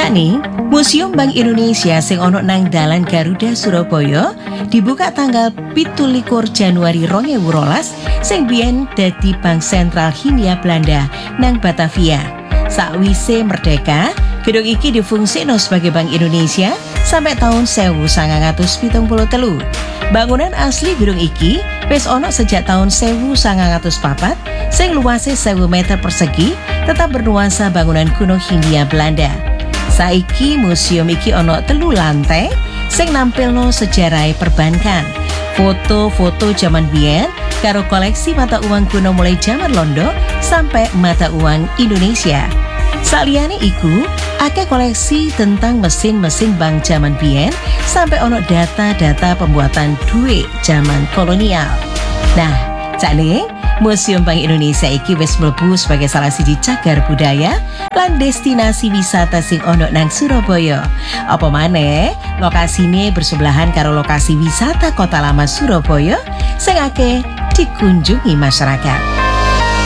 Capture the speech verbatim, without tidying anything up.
Cakning, Museum Bank Indonesia sing ono nang Dalan Garuda Surabaya dibuka tanggal pitulikur Januari rong ewu rolas sing biyen dadi Bank Sentral Hindia Belanda nang Batavia. Sakwise merdeka, gedung iki difungsikno sebagai Bank Indonesia sampai tahun sewu sangang atus pitung puluh telu. Bangunan asli gedung iki wis ono sejak tahun sewu sangang atus papat sing luasé sewu meter persegi, tetap bernuansa bangunan kuno Hindia Belanda. Saiki museum iki ono telu lantai sing nampilno sejarah perbankan, foto-foto zaman biyen karo koleksi mata uang kuno mulai zaman Londo sampai mata uang Indonesia. Saliyane iku, akeh koleksi tentang mesin-mesin bank zaman biyen sampai ono data-data pembuatan duit zaman kolonial. Nah, Cakning, Museum Bank Indonesia iki wis mlebu sebagai salah siji cagar budaya lan destinasi wisata sing ono nang Surabaya. Apa maneh, lokasine bersebelahan karo lokasi wisata Kota Lama Surabaya sing akeh dikunjungi masyarakat.